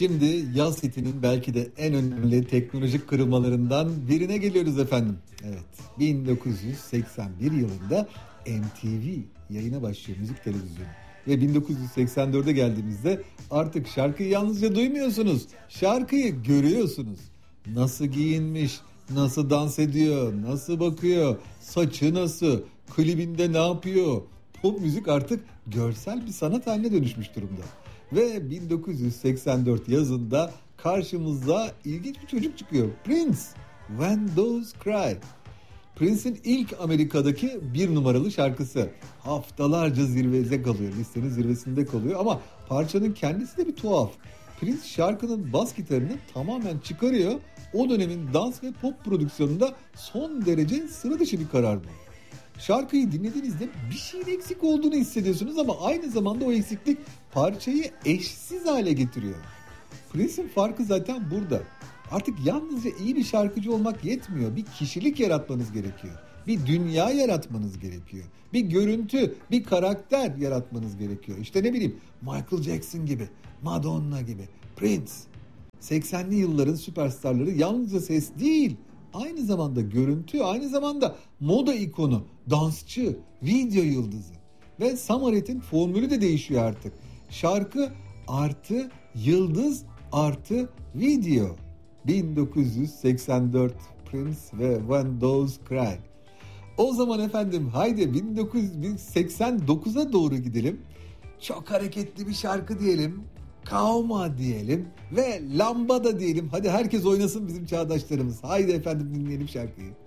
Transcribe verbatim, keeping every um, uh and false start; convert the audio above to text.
Şimdi yaz hitinin belki de en önemli teknolojik kırılmalarından birine geliyoruz efendim. Evet, bin dokuz yüz seksen bir yılında M T V yayına başlıyor, müzik televizyonu. Ve bin dokuz yüz seksen dörde geldiğimizde artık şarkıyı yalnızca duymuyorsunuz, şarkıyı görüyorsunuz. Nasıl giyinmiş, nasıl dans ediyor, nasıl bakıyor, saçı nasıl, klibinde ne yapıyor. Pop müzik artık görsel bir sanat haline dönüşmüş durumda. Ve bin dokuz yüz seksen dört yazında karşımıza ilginç bir çocuk çıkıyor. Prince, When Doves Cry. Prince'in ilk Amerika'daki bir numaralı şarkısı. Haftalarca zirvede kalıyor, listenin zirvesinde kalıyor ama parçanın kendisi de bir tuhaf. Prince şarkının bas gitarını tamamen çıkarıyor. O dönemin dans ve pop prodüksiyonunda son derece sıra dışı bir karar bu. Şarkıyı dinlediğinizde bir şeyin eksik olduğunu hissediyorsunuz ama aynı zamanda o eksiklik parçayı eşsiz hale getiriyor. Prince'in farkı zaten burada. Artık yalnızca iyi bir şarkıcı olmak yetmiyor. Bir kişilik yaratmanız gerekiyor. Bir dünya yaratmanız gerekiyor. Bir görüntü, bir karakter yaratmanız gerekiyor. İşte ne bileyim Michael Jackson gibi, Madonna gibi, Prince. seksenli yılların süperstarları yalnızca ses değil, aynı zamanda görüntü, aynı zamanda moda ikonu, dansçı, video yıldızı. Ve Summer formülü de değişiyor artık. Şarkı artı yıldız artı video. bin dokuz yüz seksen dört Prince ve When Doves Cry. O zaman efendim haydi bin dokuz yüz seksen dokuza doğru gidelim. Çok hareketli bir şarkı diyelim. Kauma diyelim ve lambada diyelim. Hadi herkes oynasın bizim çağdaşlarımız. Haydi efendim dinleyelim şarkıyı.